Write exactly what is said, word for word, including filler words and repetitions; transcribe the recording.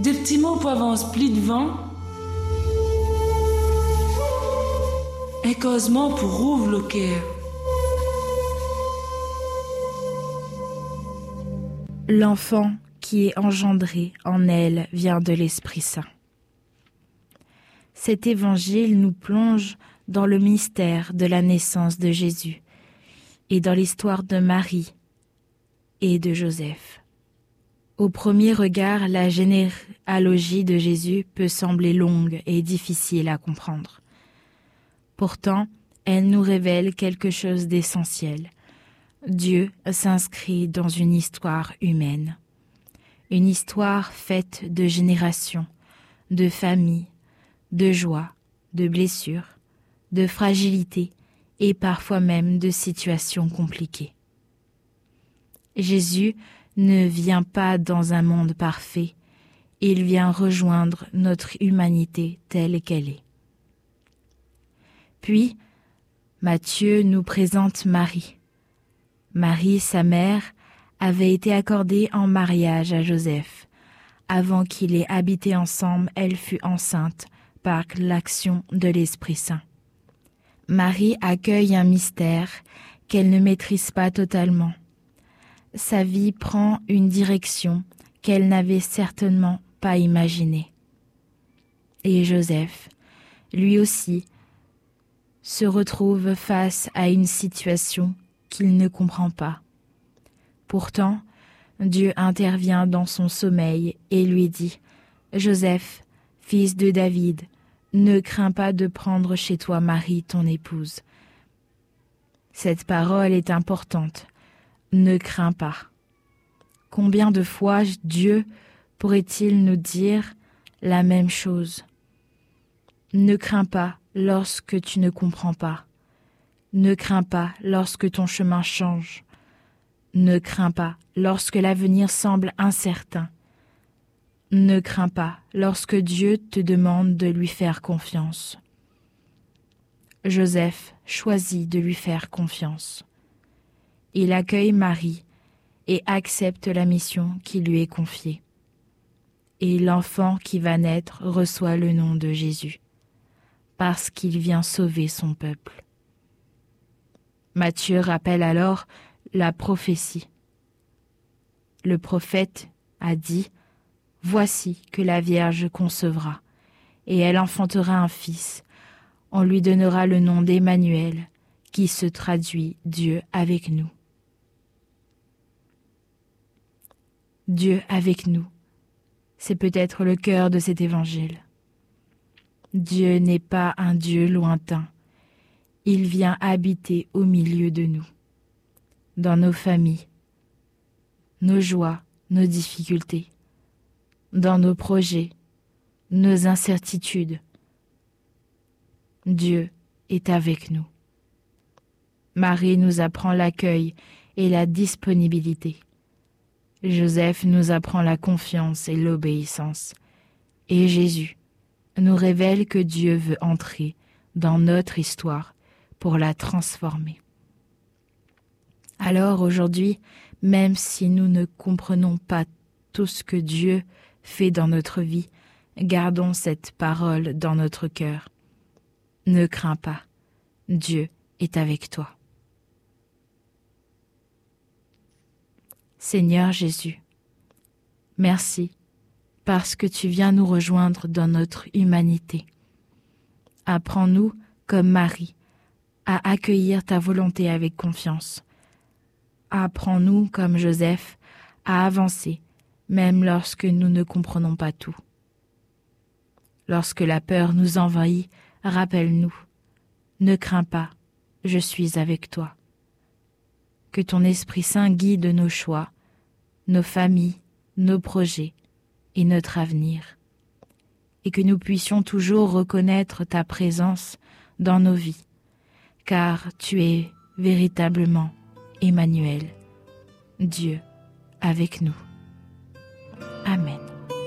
des petits mots pour avance plus devant, et causement pour rouvre le cœur. L'enfant qui est engendré en elle vient de l'Esprit Saint. Cet évangile nous plonge dans le mystère de la naissance de Jésus et dans l'histoire de Marie et de Joseph. Au premier regard, la généalogie de Jésus peut sembler longue et difficile à comprendre. Pourtant, elle nous révèle quelque chose d'essentiel. Dieu s'inscrit dans une histoire humaine. Une histoire faite de générations, de familles, de joie, de blessures, de fragilité et parfois même de situations compliquées. Jésus ne vient pas dans un monde parfait, il vient rejoindre notre humanité telle qu'elle est. Puis, Matthieu nous présente Marie. Marie, sa mère, avait été accordée en mariage à Joseph. Avant qu'ils aient habité ensemble, elle fut enceinte par l'action de l'Esprit Saint. Marie accueille un mystère qu'elle ne maîtrise pas totalement. Sa vie prend une direction qu'elle n'avait certainement pas imaginée. Et Joseph, lui aussi, se retrouve face à une situation qu'il ne comprend pas. Pourtant, Dieu intervient dans son sommeil et lui dit « Joseph, fils de David, ne crains pas de prendre chez toi Marie, ton épouse. » Cette parole est importante. Ne crains pas. Combien de fois Dieu pourrait-il nous dire la même chose? Ne crains pas lorsque tu ne comprends pas. Ne crains pas lorsque ton chemin change. Ne crains pas lorsque l'avenir semble incertain. Ne crains pas lorsque Dieu te demande de lui faire confiance. Joseph choisit de lui faire confiance. Il accueille Marie et accepte la mission qui lui est confiée. Et l'enfant qui va naître reçoit le nom de Jésus, parce qu'il vient sauver son peuple. Matthieu rappelle alors la prophétie. Le prophète a dit « Voici que la Vierge concevra, et elle enfantera un fils. On lui donnera le nom d'Emmanuel, qui se traduit Dieu avec nous. » Dieu avec nous, c'est peut-être le cœur de cet évangile. Dieu n'est pas un Dieu lointain. Il vient habiter au milieu de nous, dans nos familles, nos joies, nos difficultés, dans nos projets, nos incertitudes. Dieu est avec nous. Marie nous apprend l'accueil et la disponibilité. Joseph nous apprend la confiance et l'obéissance. Et Jésus nous révèle que Dieu veut entrer dans notre histoire pour la transformer. Alors aujourd'hui, même si nous ne comprenons pas tout ce que Dieu fait dans notre vie, gardons cette parole dans notre cœur. Ne crains pas, Dieu est avec toi. Seigneur Jésus, merci parce que tu viens nous rejoindre dans notre humanité. Apprends-nous, comme Marie, à accueillir ta volonté avec confiance. Apprends-nous, comme Joseph, à avancer, même lorsque nous ne comprenons pas tout. Lorsque la peur nous envahit, rappelle-nous, ne crains pas, je suis avec toi. Que ton Esprit Saint guide nos choix, nos familles, nos projets et notre avenir, et que nous puissions toujours reconnaître ta présence dans nos vies, car tu es véritablement Emmanuel, Dieu avec nous. Amen.